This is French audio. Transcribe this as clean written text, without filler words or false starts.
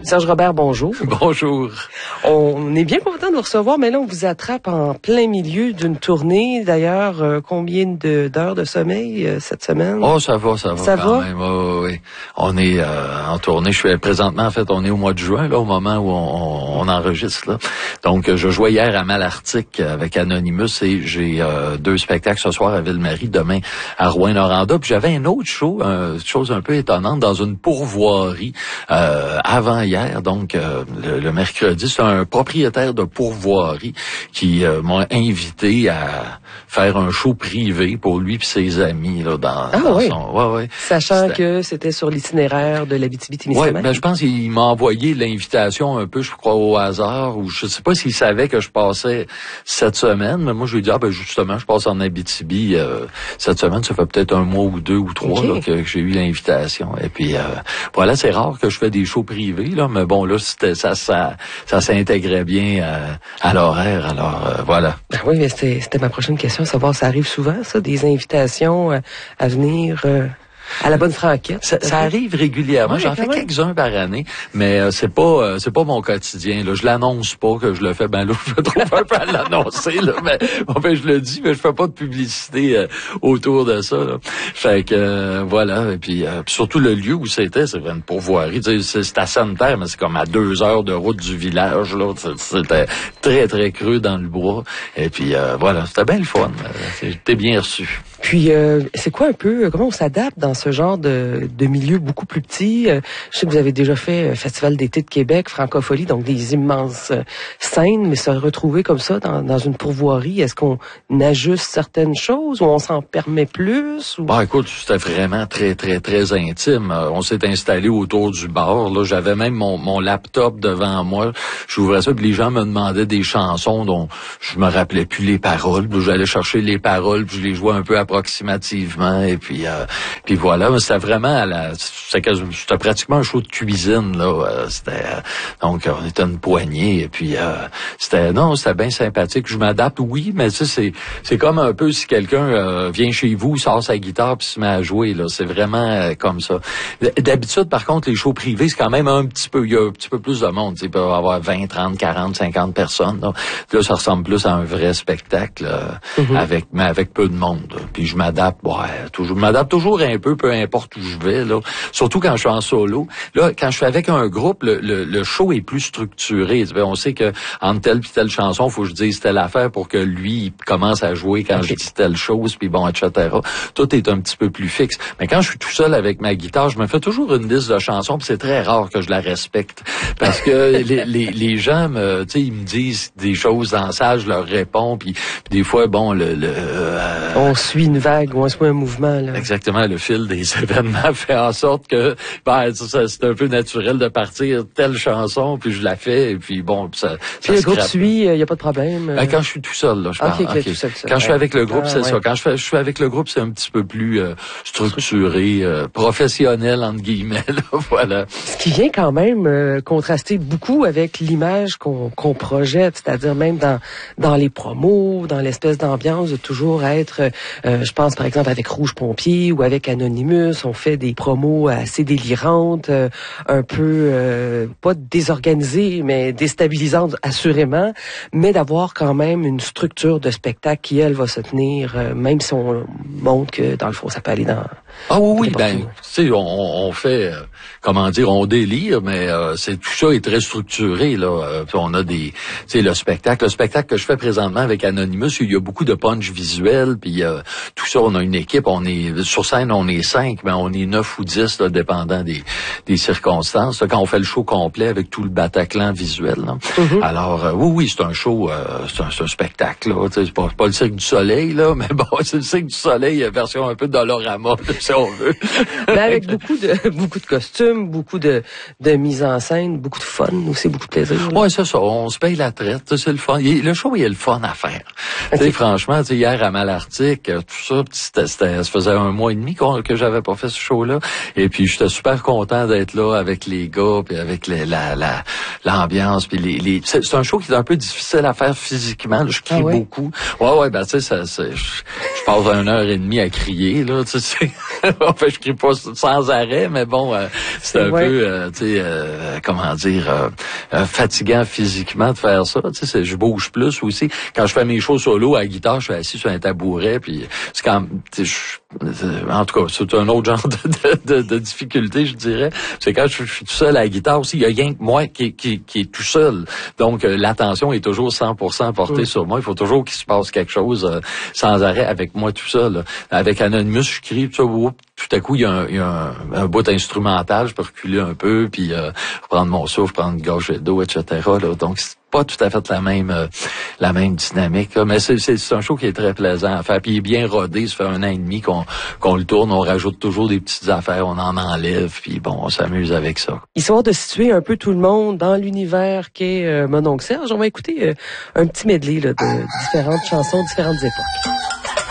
Serge Robert, bonjour. Bonjour. On est bien content de vous recevoir, mais là, on vous attrape en plein milieu d'une tournée. D'ailleurs, combien d'heures de sommeil cette semaine? Oh, ça va quand même. Oh, oui. On est en tournée. Je suis présentement, en fait, on est au mois de juin, là, au moment où on enregistre, là. Donc, je jouais hier à Malartic avec Anonymous et j'ai 2 spectacles ce soir à Ville-Marie, demain à Rouyn-Noranda. Puis j'avais un autre show, chose un peu étonnante, dans une pourvoirie avant hier, donc le mercredi. C'est un propriétaire de pourvoirie qui m'a invité à faire un show privé pour lui et ses amis là dans oui. son... Ouais. Sachant que c'était sur l'itinéraire de l'Abitibi-Témiscamingue. Oui, ben je pense qu'il m'a envoyé l'invitation un peu, je crois, au hasard, ou je sais pas s'il savait que je passais cette semaine, mais moi je lui ai dit, justement, je passe en Abitibi cette semaine, ça fait peut-être 1 mois ou 2 ou 3 là, que j'ai eu l'invitation. Et puis voilà, c'est rare que je fais des shows privés, là, mais bon, là, ça s'intégrait bien à l'horaire, alors voilà. Ben oui, mais c'était ma prochaine question, savoir si ça arrive souvent, ça, des invitations à venir... à la bonne franquette. Ça arrive régulièrement. Ouais, j'en fais quelques-uns par année, mais c'est pas mon quotidien. Là, je l'annonce pas que je le fais. Ben là, je me trouve un peu à l'annoncer. Là, mais enfin, je le dis, mais je fais pas de publicité autour de ça. Là. Fait que voilà. Et puis surtout le lieu où c'était, c'est une pourvoirie. C'est à Sainte-Terre, mais c'est comme à 2 heures de route du village. Là, c'était très très creux dans le bois. Et puis voilà, c'était bien le fun. J'étais bien reçu. Puis, c'est quoi un peu, comment on s'adapte dans ce genre de milieu beaucoup plus petit? Je sais que vous avez déjà fait Festival d'été de Québec, Francophonie, donc des immenses scènes, mais se retrouver comme ça dans une pourvoirie, est-ce qu'on ajuste certaines choses ou on s'en permet plus? Ou... Bah, écoute, c'était vraiment très, très, très intime. On s'est installé autour du bar. Là, j'avais même mon laptop devant moi. J'ouvrais ça, puis les gens me demandaient des chansons dont je me rappelais plus les paroles. Puis j'allais chercher les paroles, puis je les jouais un peu approximativement, et puis voilà, mais c'était vraiment c'était pratiquement un show de cuisine là, donc on était une poignée, et puis c'était bien sympathique. Je m'adapte, oui, mais tu sais, c'est comme un peu si quelqu'un vient chez vous, sort sa guitare puis se met à jouer là, c'est vraiment comme ça. D'habitude, par contre, les shows privés, c'est quand même il y a un petit peu plus de monde, tu sais, il peut y avoir 20, 30, 40, 50 personnes. Là, ça ressemble plus à un vrai spectacle avec peu de monde. Puis je m'adapte, je m'adapte toujours un peu importe où je vais, là. Surtout quand je suis en solo. Là, quand je suis avec un groupe, le show est plus structuré. On sait que entre telle puis telle chanson, faut que je dise telle affaire pour que lui il commence à jouer quand je dis telle chose, puis bon, etc. Tout est un petit peu plus fixe. Mais quand je suis tout seul avec ma guitare, je me fais toujours une liste de chansons, puis c'est très rare que je la respecte. Parce que les gens ils me disent des choses dans la salle, je leur réponds, puis des fois, bon, on suit une vague, on suit un mouvement, là. Exactement, le fil des événements fait en sorte que c'est un peu naturel de partir telle chanson, puis je la fais, et puis bon, ça le groupe suit, il y a pas de problème. Quand je suis tout seul, là, je parle. Tout seul. Quand je suis avec le groupe, c'est ça. Quand je suis avec le groupe, c'est un petit peu plus structuré, professionnel entre guillemets. Là, voilà. Ce qui vient quand même contraster beaucoup avec l'image qu'on projette, c'est-à-dire même dans les promos, dans l'espèce d'ambiance de toujours être, je pense par exemple avec Rouge Pompier ou avec Anonymous, on fait des promos assez délirantes, un peu pas désorganisées, mais déstabilisantes assurément, mais d'avoir quand même une structure de spectacle qui, elle, va se tenir, même si on montre que dans le fond, ça peut aller dans... Ah oui, tu sais, on fait, on délire, mais tout ça est très structuré, là. On a tu sais, le spectacle que je fais présentement avec Anonymous, il y a beaucoup de punch visuel, puis tout ça, on a une équipe, sur scène, on est 5, mais on est 9 ou 10, là, dépendant des circonstances. Là, quand on fait le show complet avec tout le Bataclan visuel, là. Alors, oui, c'est un show, c'est un spectacle, là. C'est pas le Cirque du Soleil, là, mais bon, c'est le Cirque du Soleil, version un peu Dolorama, si on veut. Mais avec beaucoup de costumes, beaucoup de mise en scène, beaucoup de fun aussi, beaucoup de plaisir. Ouais, c'est ça. On se paye la traite, c'est le fun. Le show, il est le fun à faire. Okay. Franchement, hier à Malartic, tout ça, ça faisait 1 mois et demi que j'avais pas fait ce show-là. Et puis, j'étais super content d'être là avec les gars, puis avec l'ambiance, puis c'est un show qui est un peu difficile à faire physiquement. Là, je crie beaucoup. Ouais, ben tu sais, je passe 1h30 à crier, là, tu sais. En fait, je crie pas sans arrêt, mais bon, c'est un peu, tu sais, comment dire, fatigant physiquement de faire ça. Tu sais, je bouge plus aussi. Quand je fais mes shows solo à la guitare, je suis assis sur un tabouret, puis c'est quand, en tout cas, c'est un autre genre de difficulté, je dirais. C'est quand je suis tout seul à la guitare aussi, il y a rien que moi qui est tout seul. Donc, l'attention est toujours 100% portée sur moi. Il faut toujours qu'il se passe quelque chose sans arrêt avec moi tout seul. Avec Anonymous, je crie, tout à coup, il y a un bout instrumental, je peux reculer un peu, puis prendre mon souffle, prendre une gorgée d'eau, etc. Là. Donc, c'est pas tout à fait la même dynamique. Là. Mais c'est un show qui est très plaisant à faire. Puis il est bien rodé, ça fait 1 an et demi qu'on le tourne, on rajoute toujours des petites affaires, on en enlève, puis bon, on s'amuse avec ça. Histoire de situer un peu tout le monde dans l'univers qu'est Mon oncle Serge, on va écouter un petit medley là, de différentes chansons, différentes époques.